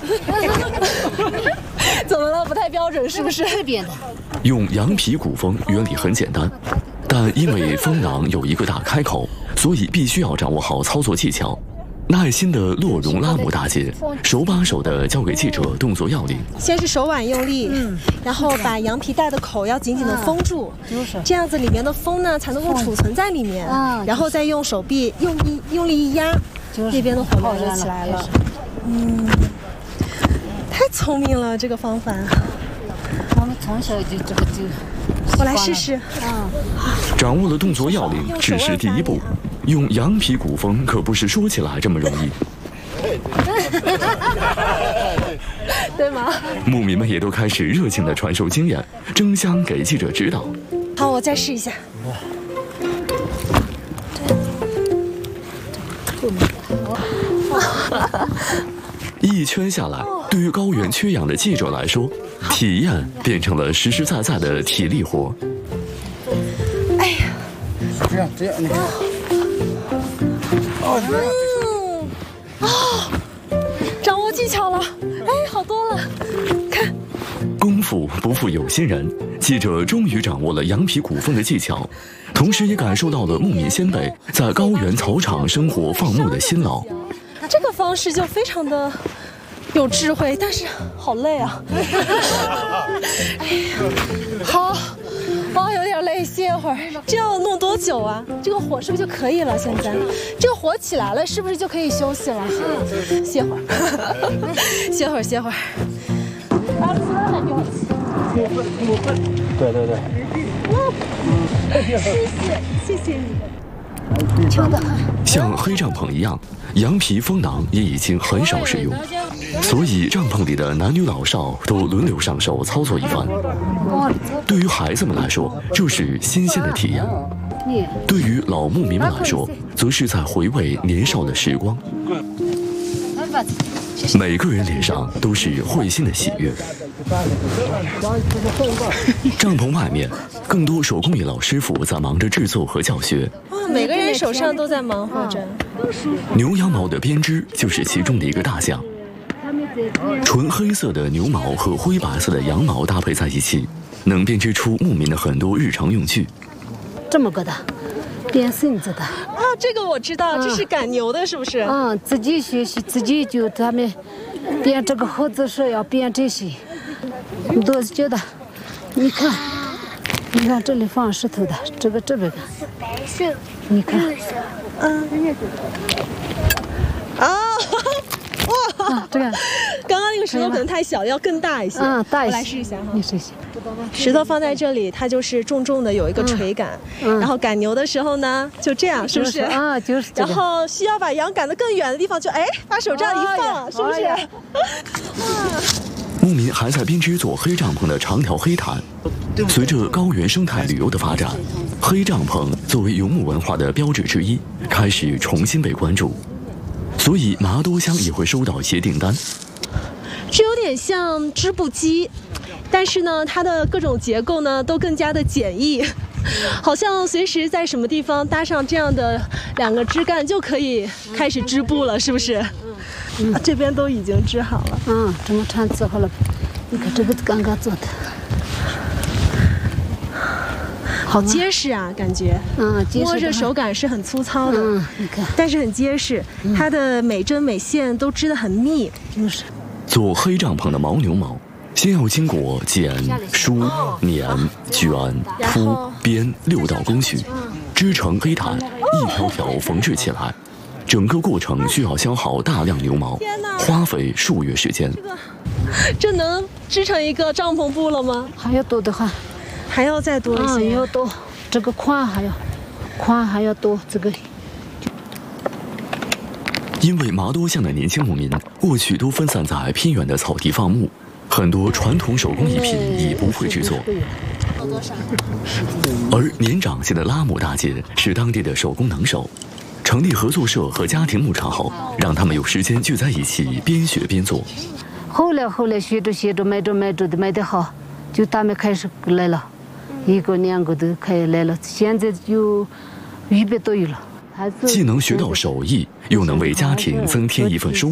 怎么了？不太标准是不是？ 这边的。 用羊皮鼓风原理很简单，但因为风囊有一个大开口，所以必须要掌握好操作技巧。耐心的洛荣拉姆大姐手把手地教给记者动作要领。 先是手腕用力，然后把羊皮袋的口要紧紧地封住，这样子里面的风呢才能够储存在里面。然后再用手臂用力一压，那边的火苗就起来了。太聪明了，这个方法。 我们从小就这个就。 我来试试。 掌握了动作要领，只是第一步。用羊皮鼓风可不是说起来这么容易。 对吗？ 牧民们也都开始热情地传授经验，争相给记者指导。 好，我再试一下。 一圈下来，对于高原缺氧的记者来说，体验变成了实实在在的体力活。 哎呀， 这样，你看。 掌握技巧了，哎，好多了，看。 功夫不负有心人，记者终于掌握了羊皮鼓风的技巧，同时也感受到了牧民先辈在高原草场生活放牧的辛劳。 这个方式就非常的有智慧，但是好累啊！哎呀，好，有点累，歇会儿。这要弄多久啊？这个火是不是就可以了？现在这个火起来了，是不是就可以休息了？歇会儿，歇会儿。 对。 谢谢你。 像黑帐篷一样，羊皮风囊也已经很少使用，所以帐篷里的男女老少都轮流上手操作一番。对于孩子们来说，这是新鲜的体验；对于老牧民们来说，则是在回味年少的时光。每个人脸上都是会心的喜悦。帐篷外面，更多手工艺老师傅在忙着制作和教学。 每个人手上都在忙活着。 牛羊毛的编织就是其中的一个大项。纯黑色的牛毛和灰白色的羊毛搭配在一起，能编织出牧民的很多日常用具。 这么个的，编绳子的。 这个我知道，这是赶牛的，是不是？ 自己学习，自己就他们编这个盒子是要编这些。你都觉得，你看这里放石头的，这边的，你看， 哇， 这个， 刚刚那个石头可能太小，要更大一些。 大一些。 我来试一下哈。 你试一下。 石头放在这里，它就是重重的有一个垂感，然后赶牛的时候呢，就这样，是不是？ 就是这个。 然后需要把羊赶得更远的地方，就把手这样一放，是不是？ 牧民还在编织做黑帐篷的长条黑毯。随着高原生态旅游的发展，黑帐篷作为游牧文化的标志之一，开始重新被关注。所以麻多乡也会收到一些订单。 这有点像织布机，但是呢，它的各种结构呢都更加的简易，好像随时在什么地方搭上这样的2个枝干就可以开始织布了，是不是？这边都已经织好了。 这么长织好了，你看这个刚刚做的。 好结实啊，感觉。摸着手感是很粗糙的。 你看， 但是很结实，它的每针每线都织得很密。 做黑帐篷的牦牛毛，先要经过剪、梳、捻、卷、铺、编6道工序，织成黑毯，一条条缝制起来。整个过程需要消耗大量牛毛，花费数月时间。 这能织成一个帐篷布了吗？ 还要多的话。 还要再多一些， 要多，这个宽还要多，这个。 因为麻多乡的年轻牧民过去都分散在偏远的草地放牧，很多传统手工艺品已不会制作。而年长些的拉姆大姐是当地的手工能手，成立合作社和家庭牧场后，让他们有时间聚在一起边学边做。 后来学着卖得好，就他们开始来了。1个2个都可以来了，现在就100多有了。 既能学到手艺，又能为家庭增添一份收入。